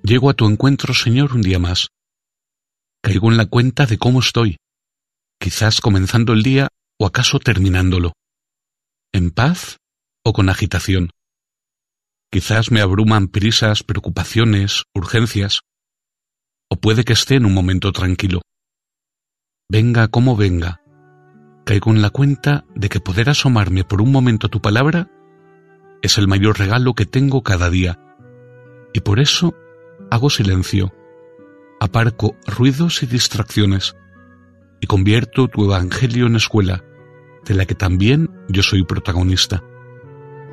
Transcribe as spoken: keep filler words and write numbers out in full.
Llego a tu encuentro, Señor, un día más. Caigo en la cuenta de cómo estoy, quizás comenzando el día o acaso terminándolo, en paz o con agitación. Quizás me abruman prisas, preocupaciones, urgencias, o puede que esté en un momento tranquilo. Venga como venga, caigo en la cuenta de que poder asomarme por un momento a tu palabra es el mayor regalo que tengo cada día, y por eso hago silencio, aparco ruidos y distracciones, y convierto tu evangelio en escuela, de la que también yo soy protagonista.